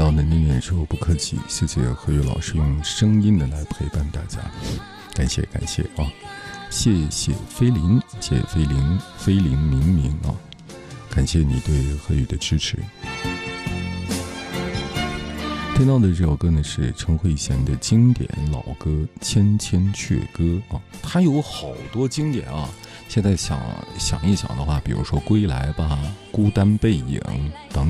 到能听演说不客气，谢谢何宇老师用声音的来陪伴大家，感谢啊！谢谢菲林，谢谢菲林明明啊，感谢你对何宇的支持。听到的这首歌呢是陈慧娴的经典老歌《千千阙歌》啊，它有好多经典啊。现在想一想的话，比如说《归来吧》《孤单背影》等